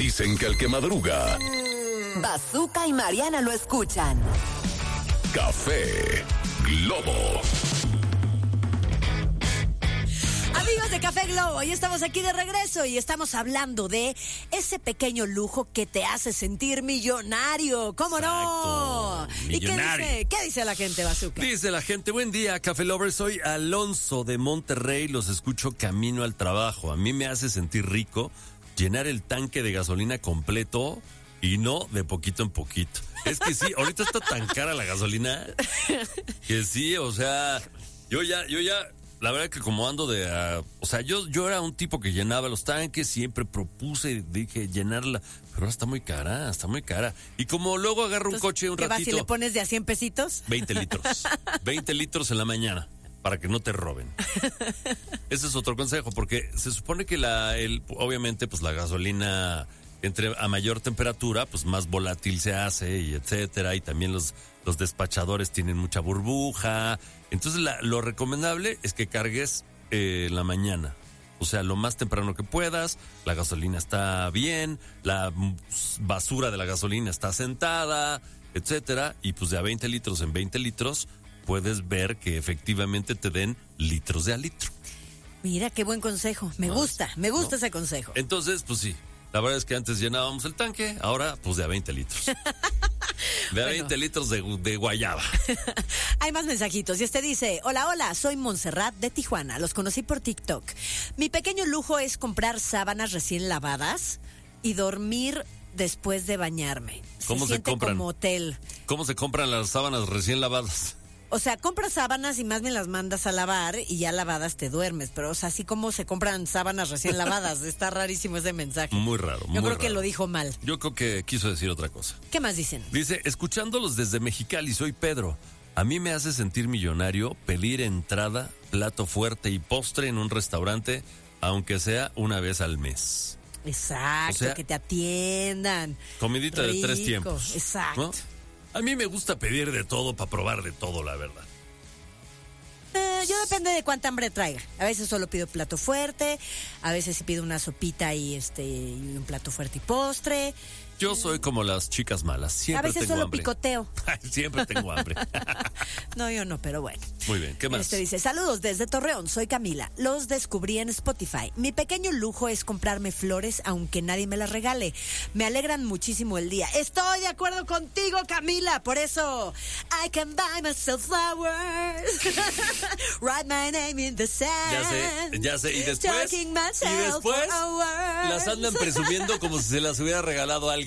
Dicen que el que madruga... Bazooka y Mariana lo escuchan. Café Globo. Amigos de Café Globo, hoy estamos aquí de regreso y estamos hablando de ese pequeño lujo que te hace sentir millonario. ¿Cómo no? Millonario. ¿Y qué dice la gente, Bazooka? Dice la gente, buen día, Café Lovers, soy Alonso de Monterrey, los escucho camino al trabajo. A mí me hace sentir rico llenar el tanque de gasolina completo y no de poquito en poquito. Es que sí, ahorita está tan cara la gasolina que sí, o sea, yo ya, la verdad que como ando o sea, yo era un tipo que llenaba los tanques, siempre propuse, dije, llenarla, pero ahora está muy cara. Y como luego agarro un coche un ratito. ¿Qué vas si le pones de a 100 pesitos? 20 litros. 20 litros en la mañana, para que no te roben. Ese es otro consejo, porque se supone que obviamente, pues la gasolina, a mayor temperatura, pues más volátil se hace, y etcétera, y también los despachadores tienen mucha burbuja. Entonces lo recomendable es que cargues en la mañana, o sea, lo más temprano que puedas. La gasolina está bien, la basura de la gasolina está sentada, etcétera, y pues de a 20 litros en 20 litros puedes ver que efectivamente te den litros de a litro. Mira, qué buen consejo, me gusta ese consejo. Entonces, pues sí, la verdad es que antes llenábamos el tanque, ahora pues de a 20 litros. De a 20 litros de guayaba. Hay más mensajitos y dice, hola, soy Montserrat de Tijuana, los conocí por TikTok. Mi pequeño lujo es comprar sábanas recién lavadas y dormir después de bañarme. ¿Cómo se compran? Como hotel. ¿Cómo se compran las sábanas recién lavadas? O sea, compras sábanas y más bien las mandas a lavar y ya lavadas te duermes. Pero, o sea, así como se compran sábanas recién lavadas. Está rarísimo ese mensaje. Muy raro, muy Yo creo raro. que lo dijo mal. Yo creo que quiso decir otra cosa. ¿Qué más dicen? Dice, escuchándolos desde Mexicali, soy Pedro. A mí me hace sentir millonario pedir entrada, plato fuerte y postre en un restaurante, aunque sea una vez al mes. Exacto, o sea, que te atiendan. Comidita rico, de 3 tiempos. Exacto. ¿No? A mí me gusta pedir de todo para probar de todo, la verdad. Yo depende de cuánta hambre traiga. A veces solo pido plato fuerte, a veces sí pido una sopita y un plato fuerte y postre. Yo soy como las chicas malas, siempre a veces tengo solo hambre. Picoteo. Siempre tengo hambre. No, yo no, pero bueno. Muy bien, ¿qué más? Dice, saludos desde Torreón, soy Camila. Los descubrí en Spotify. Mi pequeño lujo es comprarme flores aunque nadie me las regale. Me alegran muchísimo el día. Estoy de acuerdo contigo, Camila. Por eso, I can buy myself flowers. Write my name in the sand. Ya sé. Y después las andan presumiendo como si se las hubiera regalado a alguien.